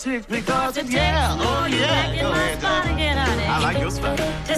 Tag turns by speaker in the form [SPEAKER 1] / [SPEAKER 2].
[SPEAKER 1] Because it's yeah, oh yeah, go ahead, I like your spot.